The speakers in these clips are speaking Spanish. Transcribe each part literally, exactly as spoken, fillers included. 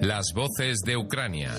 Las voces de Ucrania.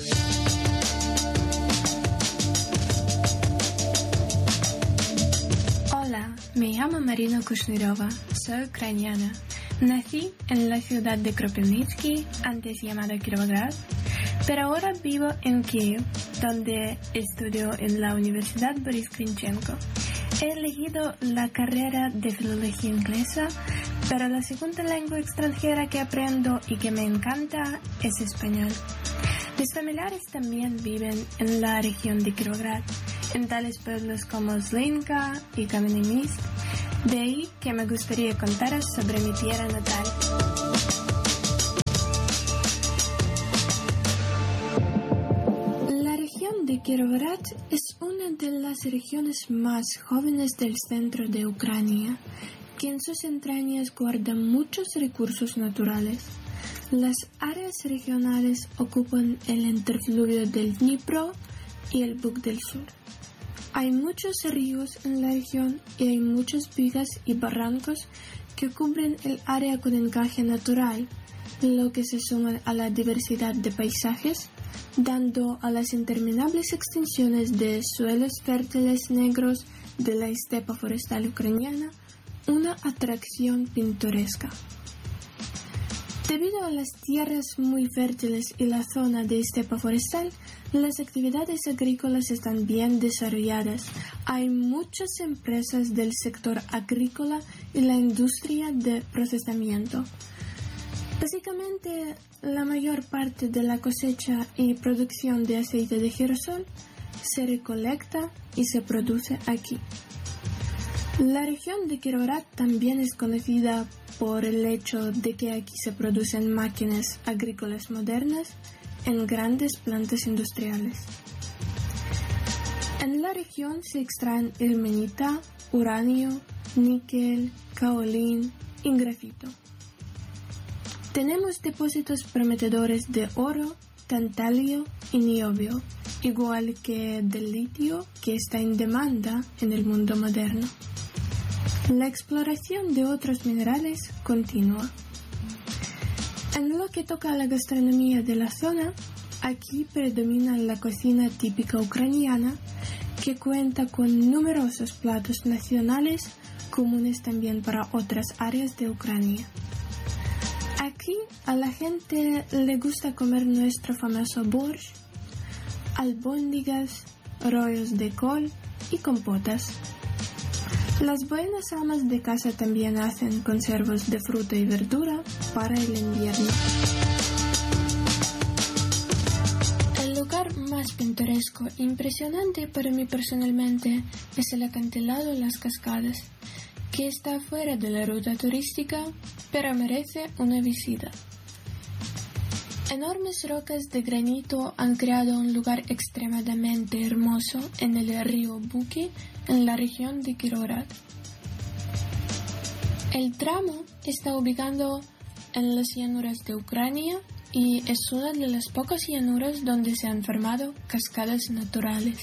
Hola, me llamo Marina Kushnirova, soy ucraniana. Nací en la ciudad de Kropyvnytsky, antes llamada Kirovograd, pero ahora vivo en Kiev, donde estudio en la Universidad Boris Grynchenko. He elegido la carrera de filología inglesa, pero la segunda lengua extranjera que aprendo y que me encanta es español. Mis familiares también viven en la región de Kirovograd, en tales pueblos como Zlinka y Kamenny Mist. De ahí que me gustaría contaros sobre mi tierra natal. La región de Kirovograd es una de las regiones más jóvenes del centro de Ucrania, que en sus entrañas guarda muchos recursos naturales. Las áreas regionales ocupan el interfluvio del Dnipro y el Bug del Sur. Hay muchos ríos en la región y hay muchas vigas y barrancos que cubren el área con encaje natural, lo que se suma a la diversidad de paisajes, dando a las interminables extensiones de suelos fértiles negros de la estepa forestal ucraniana una atracción pintoresca. Debido a las tierras muy fértiles y la zona de estepa forestal, las actividades agrícolas están bien desarrolladas. Hay muchas empresas del sector agrícola y la industria de procesamiento. Básicamente, la mayor parte de la cosecha y producción de aceite de girasol se recolecta y se produce aquí. La región de Kirovograd también es conocida por el hecho de que aquí se producen máquinas agrícolas modernas en grandes plantas industriales. En la región se extraen ilmenita, uranio, níquel, caolín y grafito. Tenemos depósitos prometedores de oro, tantalio y niobio, igual que del litio, que está en demanda en el mundo moderno. La exploración de otros minerales continúa. En lo que toca a la gastronomía de la zona, aquí predomina la cocina típica ucraniana, que cuenta con numerosos platos nacionales, comunes también para otras áreas de Ucrania. Aquí a la gente le gusta comer nuestro famoso borscht, albóndigas, rollos de col y compotas. Las buenas amas de casa también hacen conservas de fruta y verdura para el invierno. El lugar más pintoresco e impresionante para mí personalmente es el acantilado Las Cascadas, que está fuera de la ruta turística, pero merece una visita. Enormes rocas de granito han creado un lugar extremadamente hermoso en el río Buki, en la región de Kirovograd. El tramo está ubicado en las llanuras de Ucrania y es una de las pocas llanuras donde se han formado cascadas naturales.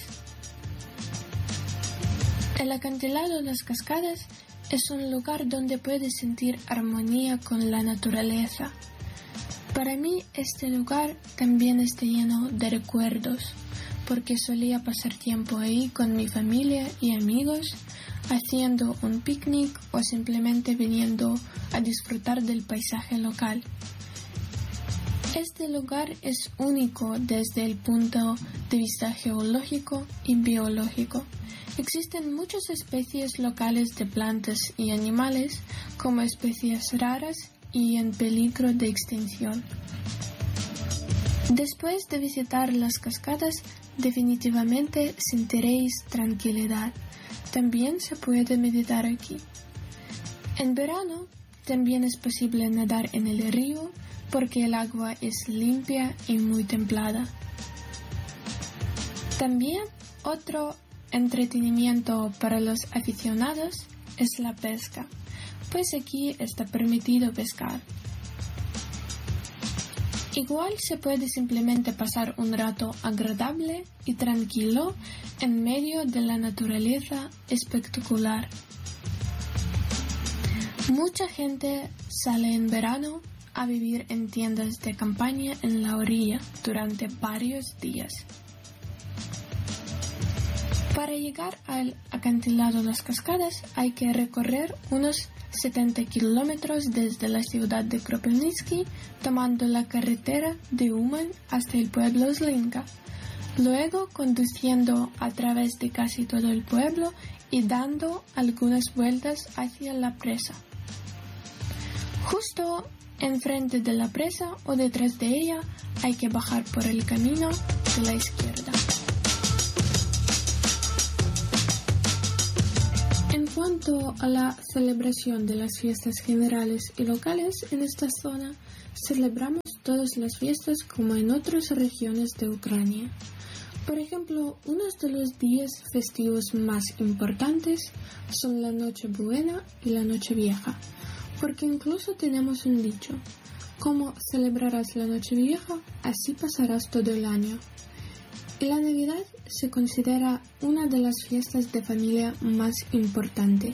El acantilado Las Cascadas es un lugar donde puedes sentir armonía con la naturaleza. Para mí este lugar también está lleno de recuerdos, porque solía pasar tiempo ahí con mi familia y amigos, haciendo un picnic o simplemente viniendo a disfrutar del paisaje local. Este lugar es único desde el punto de vista geológico y biológico. Existen muchas especies locales de plantas y animales, como especies raras y en peligro de extinción. Después de visitar las cascadas, definitivamente sentiréis tranquilidad. También se puede meditar aquí. En verano también es posible nadar en el río porque el agua es limpia y muy templada. También otro entretenimiento para los aficionados es la pesca, pues aquí está permitido pescar. Igual se puede simplemente pasar un rato agradable y tranquilo en medio de la naturaleza espectacular. Mucha gente sale en verano a vivir en tiendas de campaña en la orilla durante varios días. Para llegar al acantilado Las Cascadas hay que recorrer unos setenta kilómetros desde la ciudad de Kropyvnytsky, tomando la carretera de Uman hasta el pueblo Zlinka, luego conduciendo a través de casi todo el pueblo y dando algunas vueltas hacia la presa. Justo enfrente de la presa o detrás de ella hay que bajar por el camino de la izquierda. En cuanto a la celebración de las fiestas generales y locales, en esta zona celebramos todas las fiestas como en otras regiones de Ucrania. Por ejemplo, unos de los días festivos más importantes son la Nochebuena y la Nochevieja, porque incluso tenemos un dicho: como celebrarás la Nochevieja, así pasarás todo el año. Y la Navidad se considera una de las fiestas de familia más importantes.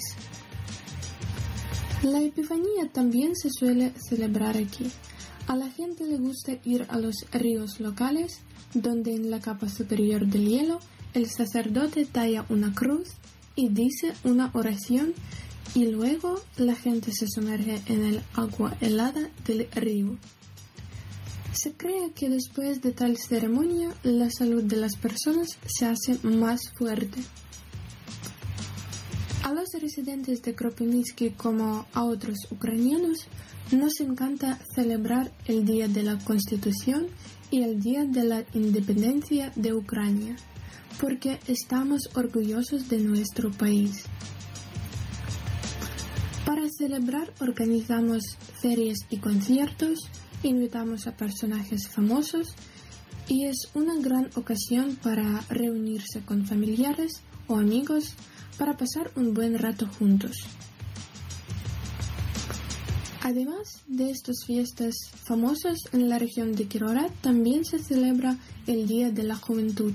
La Epifanía también se suele celebrar aquí. A la gente le gusta ir a los ríos locales, donde en la capa superior del hielo el sacerdote talla una cruz y dice una oración, y luego la gente se sumerge en el agua helada del río. Se cree que después de tal ceremonia la salud de las personas se hace más fuerte. A los residentes de Kropyvnytsky como a otros ucranianos nos encanta celebrar el Día de la Constitución y el Día de la Independencia de Ucrania, porque estamos orgullosos de nuestro país. Para celebrar organizamos ferias y conciertos, invitamos a personajes famosos y es una gran ocasión para reunirse con familiares o amigos para pasar un buen rato juntos. Además de estas fiestas famosas, en la región de Kirovohrad también se celebra el Día de la Juventud.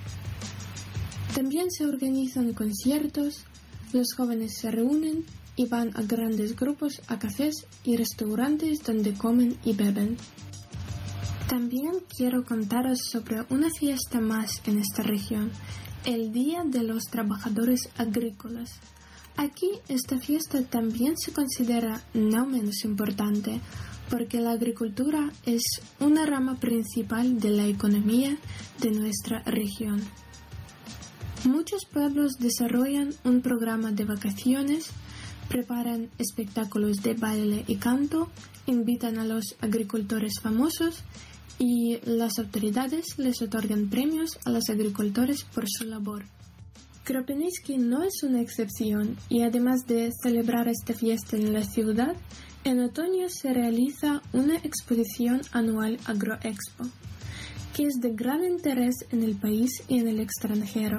También se organizan conciertos, los jóvenes se reúnen y van a grandes grupos a cafés y restaurantes donde comen y beben. También quiero contaros sobre una fiesta más en esta región, el Día de los Trabajadores Agrícolas. Aquí esta fiesta también se considera no menos importante, porque la agricultura es una rama principal de la economía de nuestra región. Muchos pueblos desarrollan un programa de vacaciones, preparan espectáculos de baile y canto, invitan a los agricultores famosos y las autoridades les otorgan premios a los agricultores por su labor. Kropyvnytsky no es una excepción y además de celebrar esta fiesta en la ciudad, en otoño se realiza una exposición anual Agroexpo, que es de gran interés en el país y en el extranjero.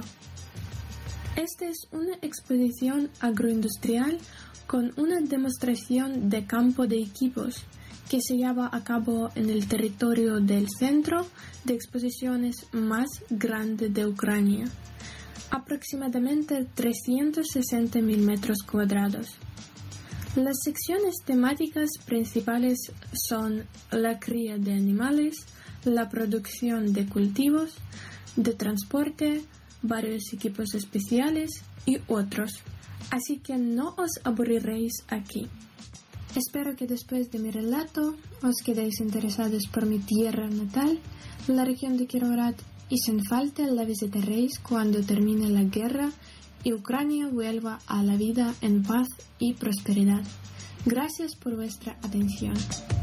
Esta es una exposición agroindustrial con una demostración de campo de equipos que se lleva a cabo en el territorio del centro de exposiciones más grande de Ucrania, aproximadamente trescientos sesenta mil metros cuadrados. Las secciones temáticas principales son la cría de animales, la producción de cultivos, de transporte, varios equipos especiales y otros, así que no os aburriréis aquí. Espero que después de mi relato os quedéis interesados por mi tierra natal, la región de Kirovohrad, y sin falta la visitaréis cuando termine la guerra y Ucrania vuelva a la vida en paz y prosperidad. Gracias por vuestra atención.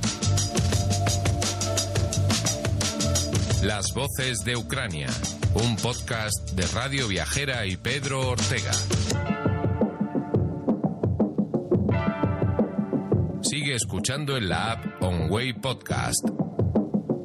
Las voces de Ucrania, un podcast de Radio Viajera y Pedro Ortega. Sigue escuchando en la app OnWay Podcast.